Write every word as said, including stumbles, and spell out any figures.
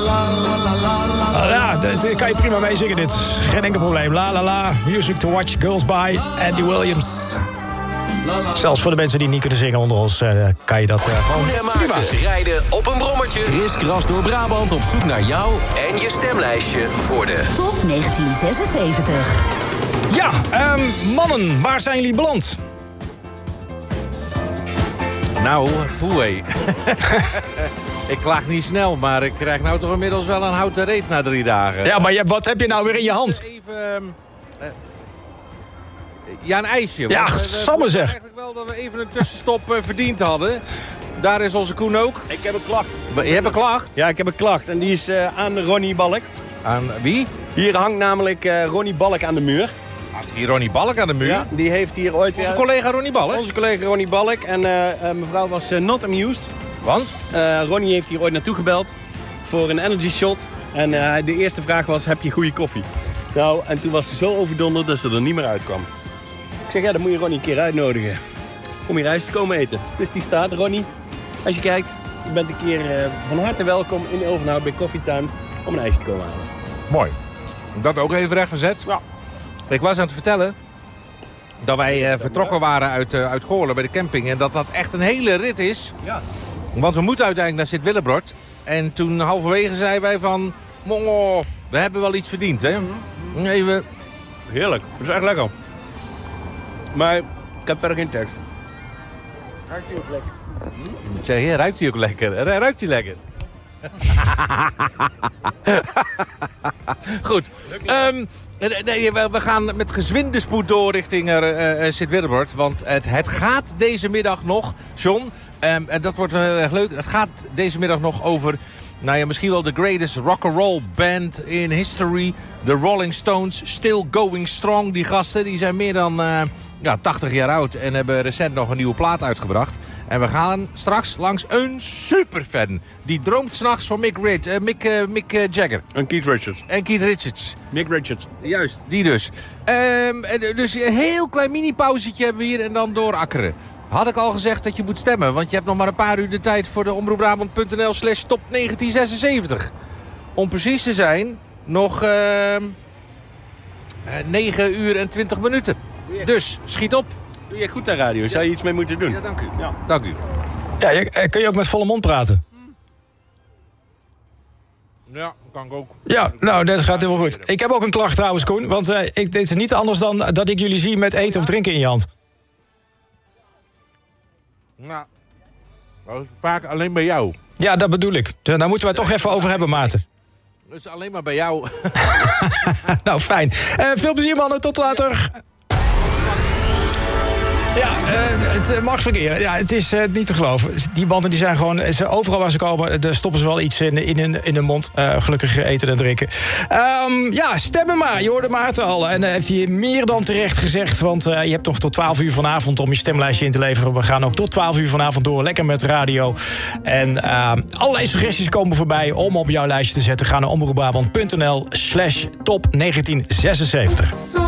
Ja, dat kan je prima mee zingen dit. Geen enkel probleem. La la la, music to watch, Girls by Andy Williams. Zelfs voor de mensen die niet kunnen zingen onder ons, uh, kan je dat uh, gewoon Koen en Maarten rijden op een brommertje. Kriskras door Brabant op zoek naar jou en je stemlijstje voor de Top negentien zesenzeventig. Ja, um, mannen, waar zijn jullie beland? Nou, poeh. Ik klaag niet snel, maar ik krijg nou toch inmiddels wel een houten reet na drie dagen. Ja, maar je, wat heb je nou weer in je hand? Even... Uh, ja, een ijsje. Ja, want, uh, samen zeg. eigenlijk wel dat we even een tussenstop uh, verdiend hadden. Daar is onze Koen ook. Ik heb een klacht. Je hebt een klacht? Ja, ik heb een klacht. En die is uh, aan Ronnie Balk. Aan wie? Hier hangt namelijk uh, Ronnie Balk aan de muur. Hier Ronnie Balk aan de muur? Ja, die heeft hier ooit... Onze uh, collega Ronnie Balk? Onze collega Ronnie Balk. En uh, uh, mevrouw was uh, not amused. Want? Uh, Ronnie heeft hier ooit naartoe gebeld voor een energy shot. En uh, de eerste vraag was, heb je goede koffie? Nou, en toen was ze zo overdonderd dat ze er niet meer uitkwam. Ik zeg, ja, dan moet je Ronnie een keer uitnodigen om hier ijs te komen eten. Dus die staat, Ronnie, als je kijkt, je bent een keer uh, van harte welkom in Overhout bij Coffee Time om een ijs te komen halen. Mooi. Dat ook even rechtgezet. Ja. Ik was aan het vertellen dat wij uh, vertrokken waren uit, uh, uit Goorlen bij de camping. En dat dat echt een hele rit is. Ja. Want we moeten uiteindelijk naar Sint-Willebrord. En toen halverwege zeiden wij van... Oh, we hebben wel iets verdiend, hè? Even... Heerlijk. Dat is echt lekker. Maar ik heb verder geen tekst. Ruikt hij ook lekker? Ik zeg, ja, ruikt hij ook lekker? Ruikt hij lekker? Goed. Um, nee, we gaan met gezwinde spoed door richting uh, uh, Sint-Willebrord. Want het, het gaat deze middag nog, John... Um, en dat wordt heel erg leuk. Het gaat deze middag nog over... Nou ja, misschien wel de greatest rock'n'roll band in history. De Rolling Stones, still going strong. Die gasten die zijn meer dan uh, ja, tachtig jaar oud. En hebben recent nog een nieuwe plaat uitgebracht. En we gaan straks langs een superfan. Die droomt s'nachts van Mick, Rid, uh, Mick, uh, Mick uh, Jagger. En Keith Richards. En Keith Richards. Mick Richards. Juist, die dus. Um, dus een heel klein mini-pauzetje hebben we hier en dan doorakkeren. Had ik al gezegd dat je moet stemmen. Want je hebt nog maar een paar uur de tijd voor de omroepbrabant.nl slash top negentien zesenzeventig. Om precies te zijn, nog uh, negen uur en twintig minuten. Dus, schiet op. Doe je goed aan radio. Zou je iets mee moeten doen? Ja, dank u. Ja. Dank u. Ja, je, kun je ook met volle mond praten? Ja, kan ik ook. Ja, nou, dat gaat helemaal goed. Ik heb ook een klacht trouwens, Koen. Want uh, ik, dit is niet anders dan dat ik jullie zie met eten of drinken in je hand. Nou, dat is vaak alleen bij jou. Ja, dat bedoel ik. Daar moeten we het toch even over hebben, Maarten. Dus alleen maar bij jou. Nou, fijn. Uh, veel plezier, mannen. Tot later. Ja, uh, het mag verkeren. Ja, het is uh, niet te geloven. Die banden die zijn gewoon... Ze, overal waar ze komen, daar stoppen ze wel iets in, in, in, in hun mond. Uh, gelukkig eten en drinken. Um, ja, stemmen maar. Je hoorde Maarten al. En uh, heeft hij meer dan terecht gezegd. Want uh, je hebt nog tot twaalf uur vanavond om je stemlijstje in te leveren. We gaan ook tot twaalf uur vanavond door. Lekker met radio. En uh, allerlei suggesties komen voorbij om op jouw lijstje te zetten. Ga naar omroepbrabant.nl slash top negentien zesenzeventig.